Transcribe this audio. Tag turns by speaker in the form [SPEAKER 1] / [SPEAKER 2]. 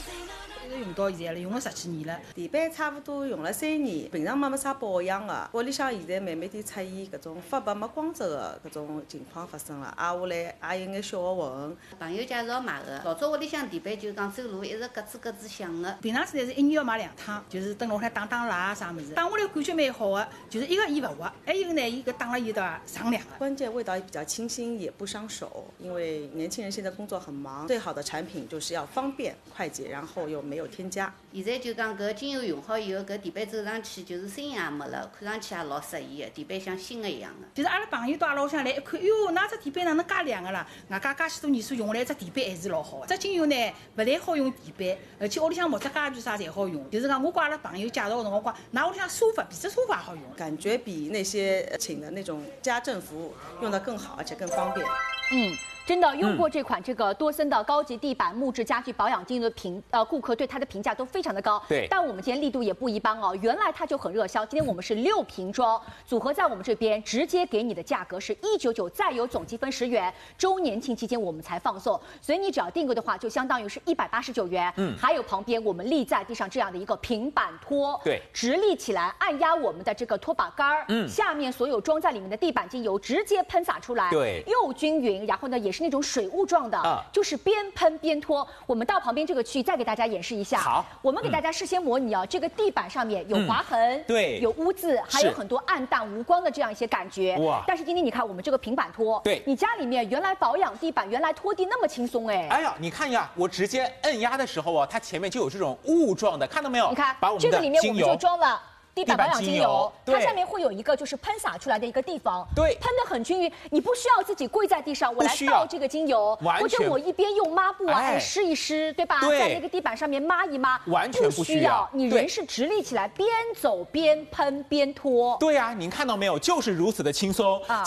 [SPEAKER 1] 用到现在了，用了10几年了。
[SPEAKER 2] 地板差不多用了3年，平常没啥保养的。屋里向现在慢慢点出现搿种发白没光泽的搿种情况发生了，挨下来也有眼小的纹。
[SPEAKER 3] 朋友介绍买的，老早屋里向地板就讲走路一直咯吱咯吱响的。
[SPEAKER 1] 平常时是1年要买2趟，就是蹲楼下打蜡啊啥物事，打下来感觉蛮好的。就是一个伊勿滑，还有一个呢，伊搿打了伊的上凉。
[SPEAKER 2] 关键味道也比较清新，也不伤手。因为年轻人现在工作很忙，最好的产品就是要方便快捷，然后又没有添加。
[SPEAKER 3] 现在就讲搿精油用好以后，搿地板走上去就是声音也没了，看上去也老适意的，地板像新的一样的。
[SPEAKER 1] 就是阿拉朋友到阿拉屋里向来一看，哟，㑚只地板哪能介亮个啦？外加介许多年数用下来，只地板还是老好的。这精油呢，勿但好用地板，而且屋里向木质家具啥侪好用。就是讲，我跟阿拉朋友介绍的辰光讲，㑚屋里向沙发、皮质沙发也好用，
[SPEAKER 2] 感觉比那些请的那种家政服务用得更好，而且更方便。
[SPEAKER 4] 真的用过这款这个多森的高级地板木质家具保养精油的顾客对它的评价都非常的高。
[SPEAKER 5] 对，
[SPEAKER 4] 但我们今天力度也不一般哦。原来它就很热销，今天我们是6瓶装组合在我们这边，直接给你的价格是199，再有总积分10元。周年庆期间我们才放送，所以你只要订购的话，就相当于是189元。还有旁边我们立在地上这样的一个平板拖，
[SPEAKER 5] 对，
[SPEAKER 4] 直立起来按压我们的这个拖把杆下面所有装在里面的地板精油直接喷洒出来，
[SPEAKER 5] 对，
[SPEAKER 4] 又均匀，然后呢也是那种水雾状的，就是边喷边拖。我们到旁边这个区域再给大家演示一下。
[SPEAKER 5] 好，
[SPEAKER 4] 我们给大家事先模拟啊，这个地板上面有划痕，
[SPEAKER 5] 对，
[SPEAKER 4] 有污渍，还有很多暗淡无光的这样一些感觉。
[SPEAKER 5] 哇！
[SPEAKER 4] 但是今天你看我们这个平板拖，
[SPEAKER 5] 对，
[SPEAKER 4] 你家里面原来保养地板，原来拖地那么轻松哎。
[SPEAKER 5] 哎呀，你看呀，我直接按压的时候啊，它前面就有这种雾状的，看到没有？
[SPEAKER 4] 你看，
[SPEAKER 5] 把我们的
[SPEAKER 4] 这个里面我们就装了。地板保养精油，它下面会有一个就是喷洒出来的一个地方，
[SPEAKER 5] 对，
[SPEAKER 4] 喷得很均匀，你不需要自己跪在地上，我来倒这个精油，或者我一边用抹布啊，湿一湿，对吧？在那个地板上面抹一抹，
[SPEAKER 5] 完全不需要。
[SPEAKER 4] 你人是直立起来，边走边喷边拖。
[SPEAKER 5] 对呀，您看到没有？就是如此的轻松。